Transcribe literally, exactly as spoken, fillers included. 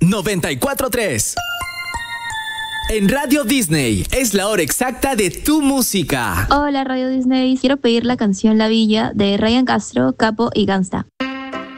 noventa y cuatro punto tres. En Radio Disney es la hora exacta de tu música. Hola Radio Disney, quiero pedir la canción La Villa de Ryan Castro, Capo y Gangsta.